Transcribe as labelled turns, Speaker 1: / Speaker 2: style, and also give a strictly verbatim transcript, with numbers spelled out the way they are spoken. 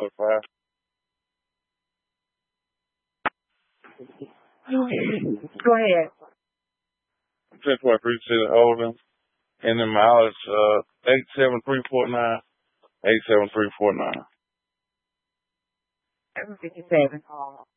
Speaker 1: four five.
Speaker 2: Go ahead.
Speaker 1: ten twenty-three City Holdings. And the mileage, uh, eight seven three four nine. eight seven three four nine.
Speaker 2: seven fifty-seven.